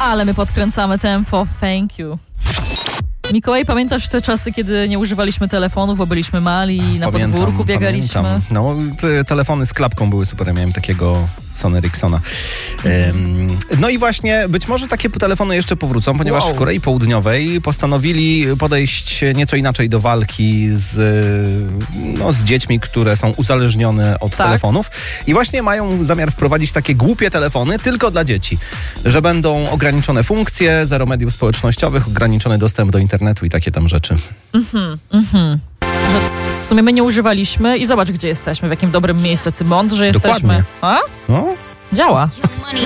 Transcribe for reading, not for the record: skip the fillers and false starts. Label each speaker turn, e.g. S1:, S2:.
S1: Ale my podkręcamy tempo. Thank you. Mikołaj, pamiętasz te czasy, kiedy nie używaliśmy telefonów, bo byliśmy mali i na podwórku biegaliśmy?
S2: Pamiętam. No, te telefony z klapką były super. Ja miałem takiego Sony Ericssona. No i właśnie, być może takie telefony jeszcze powrócą, ponieważ w Korei Południowej postanowili podejść nieco inaczej do walki z dziećmi, które są uzależnione od telefonów. I właśnie mają zamiar wprowadzić takie głupie telefony tylko dla dzieci, że będą ograniczone funkcje, zero mediów społecznościowych, ograniczony dostęp do internetu i takie tam rzeczy.
S1: Że w sumie my nie używaliśmy i zobacz, gdzie jesteśmy, w jakim dobrym miejscu, jacy mądrzy jesteśmy.
S2: Dokładnie.
S1: A?
S2: No.
S1: Działa.